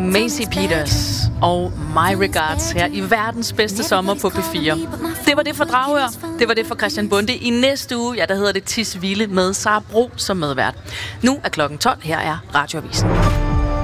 Maisie Peters og My Regards her i verdens bedste sommer på P4. Det var det for Dragør. Det var det for Christian Bonde. I næste uge, der hedder det Tisvilde med Sara Bro som medvært. Nu er klokken 12. Her er Radioavisen.